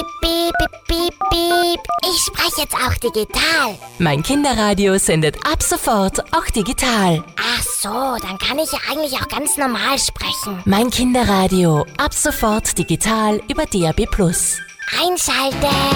piep, piep, piep, piep. Ich spreche jetzt auch digital. Mein Kinderradio sendet ab sofort auch digital. Ach so, dann kann ich ja eigentlich auch ganz normal sprechen. Mein Kinderradio, ab sofort digital über DAB+. Einschalten.